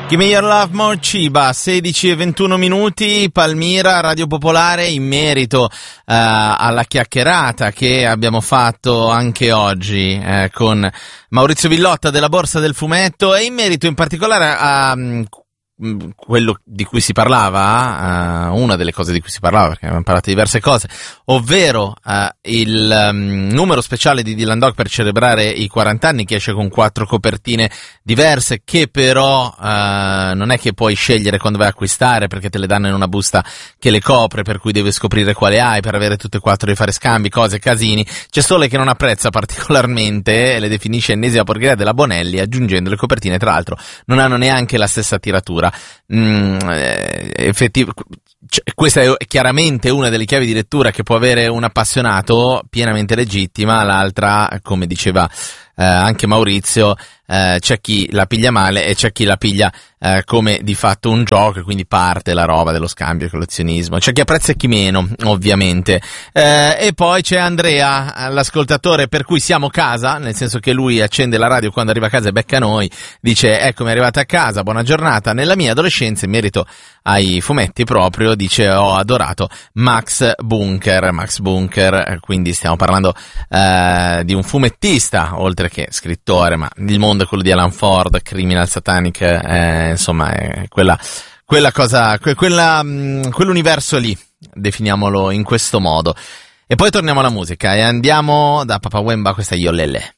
Give me your love more Ciba, 16 e 21 minuti, Palmira, Radio Popolare, in merito alla chiacchierata che abbiamo fatto anche oggi con Maurizio Villotta della Borsa del Fumetto e in merito in particolare a quello di cui si parlava, una delle cose di cui si parlava, perché abbiamo parlato di diverse cose, ovvero il numero speciale di Dylan Dog per celebrare i 40 anni, che esce con 4 copertine diverse, che però non è che puoi scegliere quando vai a acquistare, perché te le danno in una busta che le copre, per cui devi scoprire quale hai, per avere tutte e 4 devi fare scambi, cose, casini. C'è Sole che non apprezza particolarmente e le definisce ennesima porcheria della Bonelli, aggiungendo le copertine, tra l'altro non hanno neanche la stessa tiratura. Questa è chiaramente una delle chiavi di lettura che può avere un appassionato, pienamente legittima. L'altra, come diceva anche Maurizio, c'è chi la piglia male e c'è chi la piglia come di fatto un gioco, e quindi parte la roba dello scambio, collezionismo. C'è chi apprezza e chi meno, ovviamente. E poi c'è Andrea, l'ascoltatore per cui siamo casa, nel senso che lui accende la radio quando arriva a casa e becca noi, dice: eccomi arrivata a casa, buona giornata. Nella mia adolescenza, in merito ai fumetti proprio, dice: ho adorato Max Bunker, quindi stiamo parlando di un fumettista, oltre che scrittore, ma il mondo è quello di Alan Ford, Criminal Satanic, insomma è quell'universo lì, definiamolo in questo modo. E poi torniamo alla musica e andiamo da Papa Wemba, questa è Io Lele.